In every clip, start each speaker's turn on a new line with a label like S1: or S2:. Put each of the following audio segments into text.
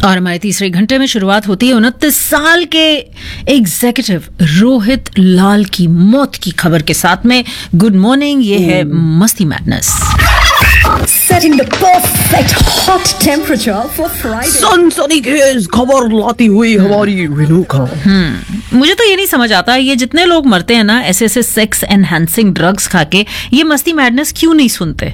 S1: और हमारे तीसरे घंटे में शुरुआत होती है 29 साल के एग्जीक्यूटिव रोहित लाल की मौत की खबर के साथ में। गुड मॉर्निंग, ये है मस्ती madness.
S2: Setting the perfect hot temperature for Friday.
S3: सनसनीखेज खबर लाती हुई हमारी रेणुका।
S1: मुझे तो ये नहीं समझ आता, ये जितने लोग मरते हैं ना ऐसे सेक्स एनहांसिंग ड्रग्स खा के, ये मस्ती मैडनेस क्यों नहीं सुनते?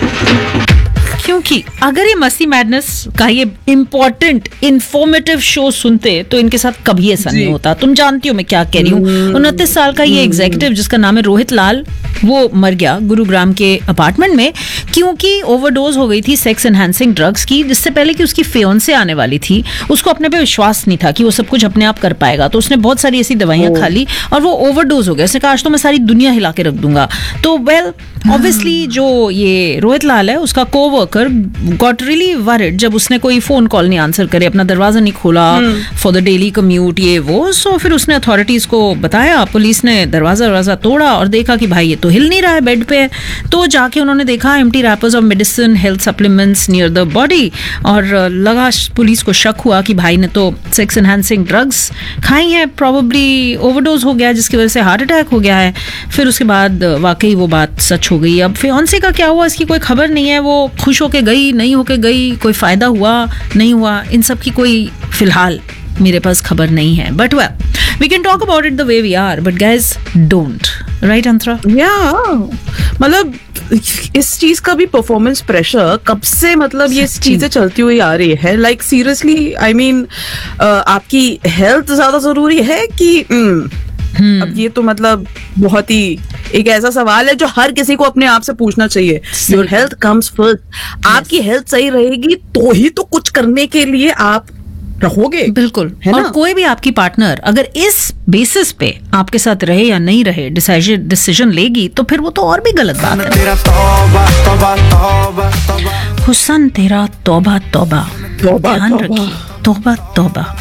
S1: क्योंकि अगर ये मस्ती मैडनेस का ये इम्पोर्टेंट इंफॉर्मेटिव शो सुनते तो इनके साथ कभी ऐसा नहीं होता। तुम जानती हो मैं क्या कह रही हूँ। 29 साल का ये एग्जीक्यूटिव जिसका नाम है रोहित लाल, वो मर गया गुरुग्राम के अपार्टमेंट में क्योंकि ओवरडोज हो गई थी सेक्स एनहांसिंग ड्रग्स की। जिससे पहले कि उसकी फियोंसे आने वाली थी, उसको अपने पे विश्वास नहीं था कि वो सब कुछ अपने आप कर पाएगा, तो उसने बहुत सारी ऐसी दवाइयां खा ली और वो ओवरडोज हो गया। उसने कहा आज तो मैं सारी दुनिया हिला के रख दूंगा। तो वेल ऑब्वियसली जो ये रोहित लाल है उसका कोवर्कर गॉट रियली वरिड जब उसने कोई फोन कॉल नहीं आंसर करे, अपना दरवाजा नहीं खोला फॉर द डेली कम्यूट, ये वो। सो फिर उसने अथॉरिटीज को बताया, पुलिस ने दरवाजा तोड़ा और देखा कि भाई ये तो हिल नहीं रहा है, बेड पे। तो जाके उन्होंने देखा empty rappers of medicine, health supplements near the body, और लगा पुलिस को शक हुआ कि भाई ने तो सेक्स एनहांसिंग ड्रग्स खाई है, प्रोबेबली ओवरडोज हो गया जिसकी वजह से हार्ट अटैक हो गया है। फिर उसके बाद वाकई वो बात सच हो गई। अब फियांसे का क्या हुआ इसकी कोई खबर नहीं है, वो खुश होके गई नहीं होके गई, कोई फायदा हुआ नहीं हुआ, इन सब की कोई फिलहाल मेरे पास खबर नहीं है। But well we can talk about it the way we are, but guys don't, right अंतरा?
S3: मतलब इस चीज का भी परफॉर्मेंस प्रेशर कब से, मतलब ये चीजें चलती हुई आ रही है। लाइक सीरियसली आई मीन आपकी हेल्थ ज्यादा जरूरी है कि अब ये तो मतलब बहुत ही एक ऐसा सवाल है जो हर किसी को अपने आप से पूछना चाहिए। Your health comes first. आपकी हेल्थ सही रहेगी तो ही तो कुछ करने के लिए आप रहोगे।
S1: बिल्कुल, है और कोई भी आपकी पार्टनर अगर इस बेसिस पे आपके साथ रहे या नहीं रहे डिसीजन लेगी तो फिर वो तो और भी गलत बात है। हुस्न तेरा तौबा तौबा, ध्यान रखिए, तौबा तौबा।